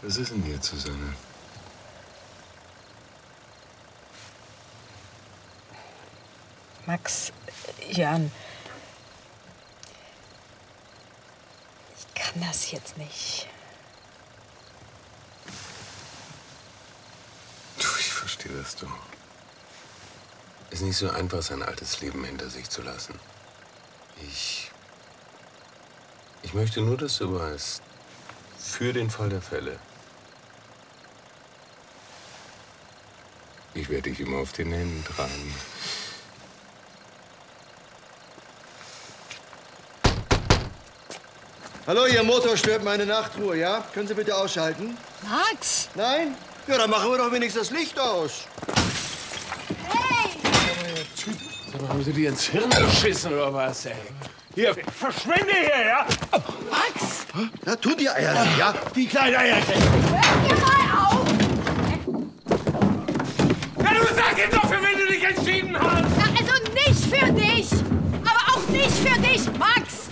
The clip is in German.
Was ist denn hier, Susanne? Max, Jörn, ich kann das jetzt nicht. Du, ich verstehe das doch. Ist nicht so einfach, sein altes Leben hinter sich zu lassen. Ich möchte nur, dass du weißt, für den Fall der Fälle, ich werde dich immer auf den Händen tragen. Hallo, Ihr Motor stört meine Nachtruhe, ja? Können Sie bitte ausschalten? Max! Nein? Ja, dann machen wir doch wenigstens das Licht aus. Hey! Sag mal, haben Sie dir ins Hirn geschissen oder was, ey? Hier, verschwinde hier, ja? Max! Ja, tu die Eier, ja? Die kleine Eierchen. Hör dir mal auf! Ja, du sag ihm doch, für wen du dich entschieden hast! Na, also nicht für dich! Aber auch nicht für dich, Max!